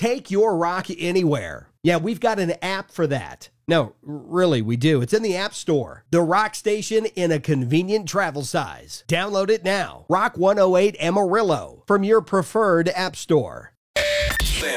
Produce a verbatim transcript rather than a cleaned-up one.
take your rock anywhere. Yeah, we've got an app for that. No, really, we do. It's in the App Store. The Rock Station in a convenient travel size. Download it now. Rock one oh eight Amarillo from your preferred app store.